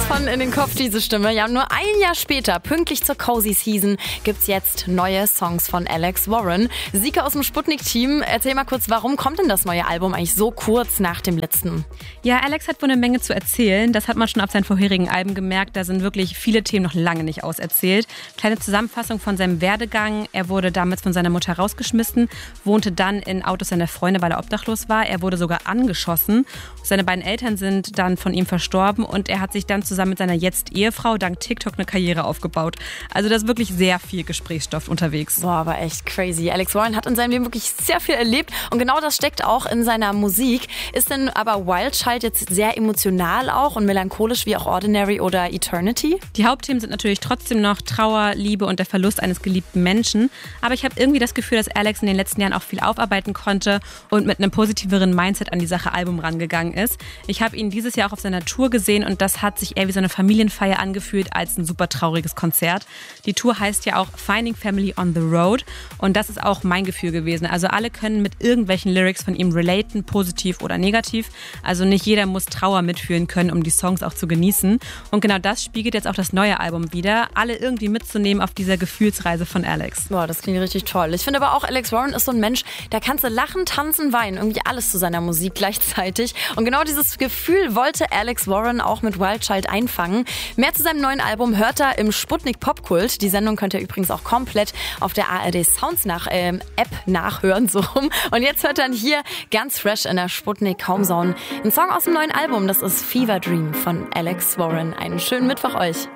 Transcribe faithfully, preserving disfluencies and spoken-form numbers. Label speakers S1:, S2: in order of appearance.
S1: von In den Kopf, diese Stimme. Ja, nur ein Jahr später, pünktlich zur Cozy Season, gibt's jetzt neue Songs von Alex Warren. Sika aus dem Sputnik-Team, erzähl mal kurz, warum kommt denn das neue Album eigentlich so kurz nach dem letzten?
S2: Ja, Alex hat wohl eine Menge zu erzählen. Das hat man schon auf seinen vorherigen Alben gemerkt. Da sind wirklich viele Themen noch lange nicht auserzählt. Kleine Zusammenfassung von seinem Werdegang. Er wurde damals von seiner Mutter rausgeschmissen, wohnte dann in Autos seiner Freunde, weil er obdachlos war. Er wurde sogar angeschossen. Seine beiden Eltern sind dann von ihm verstorben und er hat sich dann zusammen mit seiner Jetzt-Ehefrau dank TikTok eine Karriere aufgebaut. Also da ist wirklich sehr viel Gesprächsstoff unterwegs.
S1: Boah, aber echt crazy. Alex Warren hat in seinem Leben wirklich sehr viel erlebt und genau das steckt auch in seiner Musik. Ist denn aber Wild Child jetzt sehr emotional auch und melancholisch wie auch Ordinary oder Eternity?
S2: Die Hauptthemen sind natürlich trotzdem noch Trauer, Liebe und der Verlust eines geliebten Menschen. Aber ich habe irgendwie das Gefühl, dass Alex in den letzten Jahren auch viel aufarbeiten konnte und mit einem positiveren Mindset an die Sache Album rangegangen ist. Ich habe ihn dieses Jahr auch auf seiner Tour gesehen und das hat sich eher wie so eine Familienfeier angefühlt als ein super trauriges Konzert. Die Tour heißt ja auch Finding Family on the Road und das ist auch mein Gefühl gewesen. Also alle können mit irgendwelchen Lyrics von ihm relaten, positiv oder negativ. Also nicht jeder muss Trauer mitfühlen können, um die Songs auch zu genießen. Und genau das spiegelt jetzt auch das neue Album wider, alle irgendwie mitzunehmen auf dieser Gefühlsreise von Alex.
S1: Boah, das klingt richtig toll. Ich finde aber auch, Alex Warren ist so ein Mensch, da kannst du lachen, tanzen, weinen, irgendwie alles zu seiner Musik gleichzeitig. Und genau dieses Gefühl wollte Alex Warren auch mit Wild Child einfangen. Mehr zu seinem neuen Album hört er im Sputnik Popkult. Die Sendung könnt ihr übrigens auch komplett auf der A R D Sounds nach, ähm, App nachhören, so rum. Und jetzt hört er hier ganz fresh in der Sputnik Homezone ein Song aus dem neuen Album. Das ist Fever Dream von Alex Warren. Einen schönen Mittwoch euch.